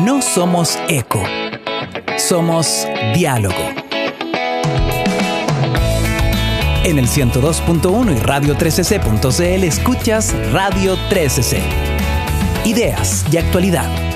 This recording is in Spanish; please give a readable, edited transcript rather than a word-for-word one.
No somos eco, somos diálogo. En el 102.1 y radio13c.cl escuchas Radio 13C. Ideas y actualidad.